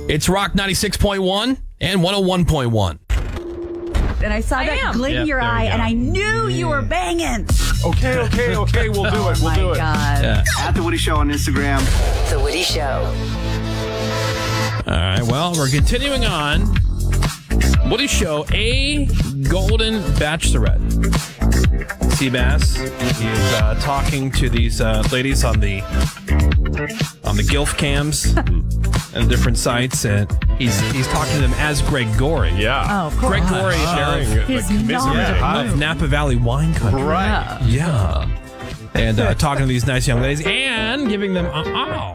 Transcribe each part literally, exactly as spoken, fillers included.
It's Rock ninety-six point one and one oh one point one. And I saw I that am. glint Yep, in your there we eye, go. and I knew you were banging. Okay, okay, okay. We'll do it. We'll My do it. God. Yeah. At The Woody Show on Instagram. The Woody Show. All right, well, we're continuing on. Woody Show, a golden bachelorette. Seabass is uh, talking to these uh, ladies on the on the Gilf cams and different sites, and he's he's talking to them as Greg Gorey. Yeah. Oh, of course. Greg Gorey Sharing, of, like, His commiserating. knowledge. of Napa Valley Wine Country. Right. Yeah. And uh, talking to these nice young ladies and giving them uh, oh,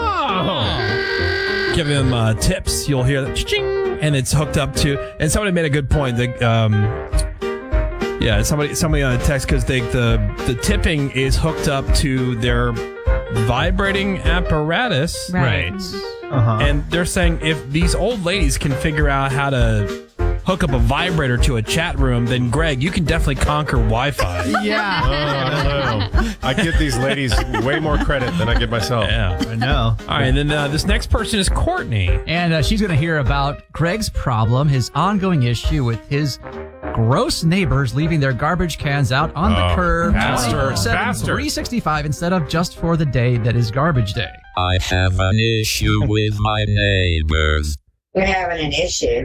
Oh. giving them uh, tips. You'll hear that ching, and it's hooked up to. And somebody made a good point. The, um, yeah, somebody somebody on a text because they the the tipping is hooked up to their vibrating apparatus, Right. Uh-huh. and they're saying if these old ladies can figure out how to hook up a vibrator to a chat room, then Greg, you can definitely conquer Wi-Fi. Yeah. Oh, I don't know. I give these ladies way more credit than I give myself. Yeah. I know. All right, and then uh, this next person is Courtney. And uh, she's going to hear about Greg's problem, his ongoing issue with his gross neighbors leaving their garbage cans out on the Oh, curb bastard, twenty-four seven, bastard. three sixty-five instead of just for the day that is garbage day. I have an issue with my neighbors. We're having an issue.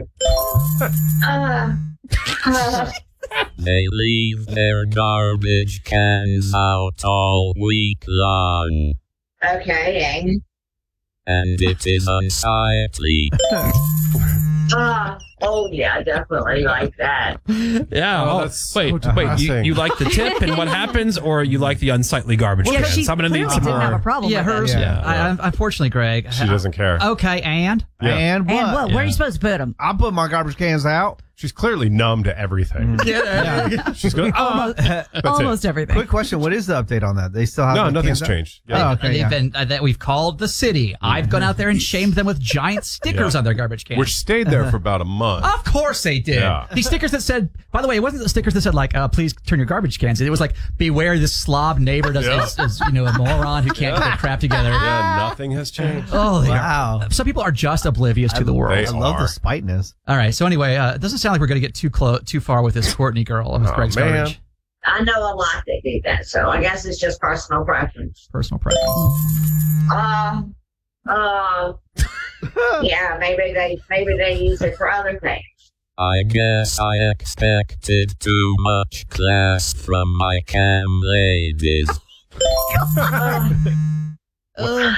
uh, uh, They leave their garbage cans out all week long, okay, and it is unsightly. uh, oh yeah, definitely like that. Yeah. Oh, Oh, that's wait, so wait. You, depressing. you like the tip and what happens, or you like the unsightly garbage Yeah, cans? she I'm gonna need clearly some didn't more. have a problem yeah, with hers. it. Yeah. I, I, unfortunately, Greg. She doesn't care. Okay, and Yeah. And what? And what? Where are Yeah. you supposed to put them? I put my garbage cans out. She's clearly numb to everything. Yeah. She's going, oh, Almost, that's almost it. everything. Quick question. What is the update on that? They still have No, the nothing's cans out? changed. Yeah. Oh, okay. they've Yeah. been uh, that we've called the city. I've gone out there and shamed them with giant stickers Yeah. on their garbage cans. Which stayed there for about a month. Of course they did. Yeah. These stickers that said, by the way, it wasn't the stickers that said like, uh, please turn your garbage cans in. It was like, beware this slob neighbor does Yeah. is, is, you know, a moron who can't get their crap together. Yeah, nothing has changed. Oh, they are- Wow. some people are just oblivious to the world. They I love are. the spiteness. All right. So anyway, uh, it doesn't sound like we're going to get too close, too far with this Courtney girl and with Oh, Greg's man. garbage. I know a lot that do that, so I guess it's just personal preference. Personal preference. Uh, uh, yeah, maybe they maybe they use it for other things. I guess I expected too much class from my cam ladies. Uh, Ugh.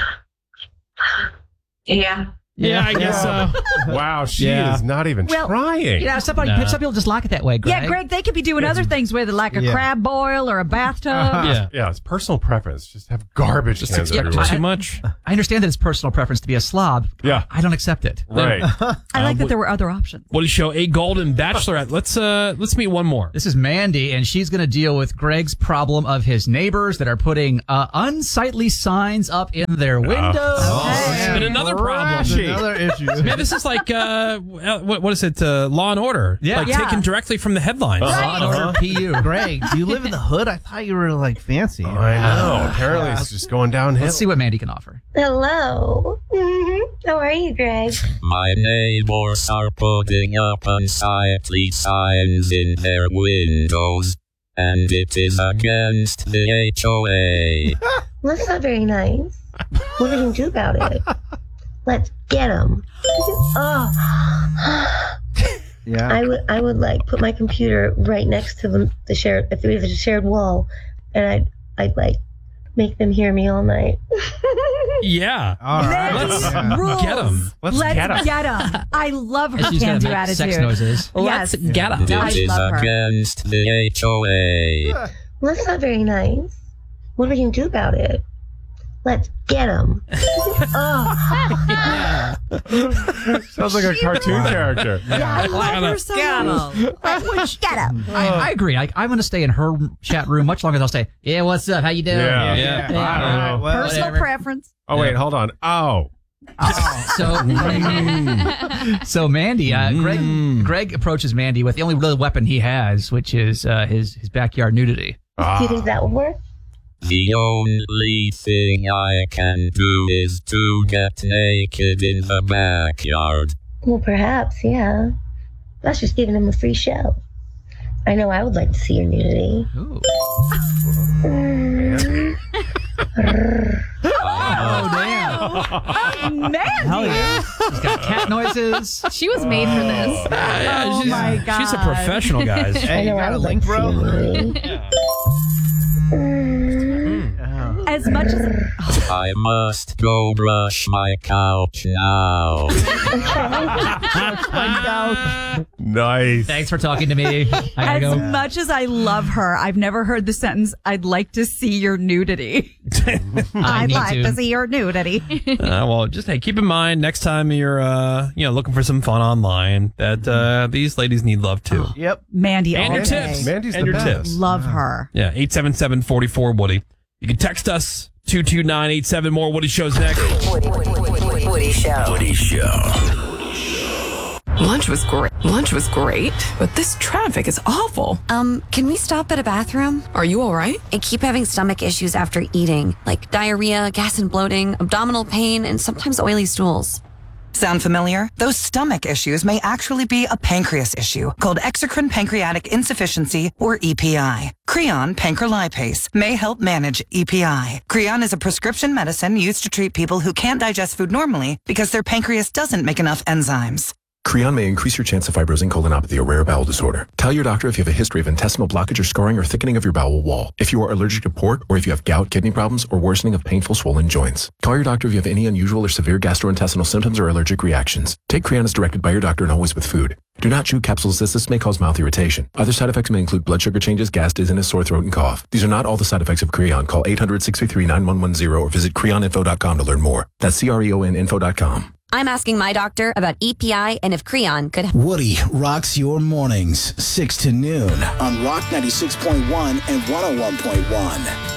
yeah. Yeah, I guess so. Wow, she Yeah. is not even Well, trying. You know, somebody, Nah. some people just like it that way, Greg. Yeah, Greg, they could be doing other things with it, like a Yeah. crab boil or a bathtub. Yeah. Yeah, it's personal preference. Just have garbage Just cans expect everywhere. too much. I understand that it's personal preference to be a slob. Yeah. I don't accept it. Right. I like Um, that there were other options. Woody Show, a golden bachelorette. Let's uh, let's meet one more. This is Mandy, and she's going to deal with Greg's problem of his neighbors that are putting uh, unsightly signs up in their windows. Oh, Okay. and another problem. Trashy. Another issue. Man, this is like uh, what, what is it? Uh, Law and Order. Yeah. like Yeah. taken directly from the headlines. Law and Order P U. Greg, do you live in the hood? I thought you were like fancy. I know. Apparently, it's just going downhill. Let's see what Mandy can offer. Hello. Mm-hmm. How are you, Greg? My neighbors are putting up unsightly signs in their windows, and it is against the H O A. Well, that's not very nice. What are we going to do about it? Let's get them. Oh, Yeah. I would, I would like put my computer right next to the, the shared, if there was a shared wall, and I'd, I'd like make them hear me all night. Yeah. All right. Let's Yeah. Rules. get 'em. Let's Let's get 'em. get 'em. I love her And she's going can-do to make attitude. sex noises. Yes. get 'em. I It is love her. against the H O A. Well, that's not very nice. What are we going to do about it? Let's get them. Oh. Sounds like a cartoon character. Yeah, I love Get 'em. her so much. Let's get 'em. I, I agree. I, I'm going to stay in her chat room much longer than I'll stay, yeah, what's up? How you doing? Yeah. Yeah. I don't know. Well, Personal whatever. preference. Oh, wait, hold on. Oh. So, so Mandy, uh, Greg, Greg approaches Mandy with the only real weapon he has, which is uh, his his backyard nudity. Do you think that would work? The only thing I can do is to get naked in the backyard. Well, perhaps, yeah. That's just giving him a free show. I know I would like to see your nudity. Ooh. Mm. Oh, damn. Mandy. Hell yeah. He's got cat noises. She was made for this. Yeah, Oh she's, my God. she's a professional, guys. I Hey, you know I got a would link, like to see bro? your nudity. Mm. As much as I must go brush my couch now. Nice. Thanks for talking to me. I gotta as go. much as I love her, I've never heard the sentence, I'd like to see your nudity. I I'd need like to. to see your nudity. Uh, well, just hey, keep in mind next time you're uh, you know looking for some fun online that uh, these ladies need love too. Yep. Mandy And all your day. tips. Mandy's and the your best. tips. Love her. Yeah, eight seven seven, four four, Woody. You can text us, two two nine eight seven. More Woody Show's next. Woody, Woody, Woody, Woody, Woody Show. Woody Show. Lunch was great. Lunch was great, but this traffic is awful. Um, can we stop at a bathroom? Are you all right? I keep having stomach issues after eating, like diarrhea, gas and bloating, abdominal pain, and sometimes oily stools. Sound familiar? Those stomach issues may actually be a pancreas issue called exocrine pancreatic insufficiency, or E P I. Creon pancrelipase may help manage E P I. Creon is a prescription medicine used to treat people who can't digest food normally because their pancreas doesn't make enough enzymes. Creon may increase your chance of fibrosing colonopathy or rare bowel disorder. Tell your doctor if you have a history of intestinal blockage or scarring or thickening of your bowel wall, if you are allergic to pork, or if you have gout, kidney problems, or worsening of painful swollen joints. Call your doctor if you have any unusual or severe gastrointestinal symptoms or allergic reactions. Take Creon as directed by your doctor and always with food. Do not chew capsules as this may cause mouth irritation. Other side effects may include blood sugar changes, gas, dizziness, sore throat, and cough. These are not all the side effects of Creon. Call eight hundred, six three three, nine one one zero or visit creon info dot com to learn more. That's C R E O N info dot com. I'm asking my doctor about E P I and if Creon could... Woody rocks your mornings, six to noon on Rock ninety-six point one and one oh one point one.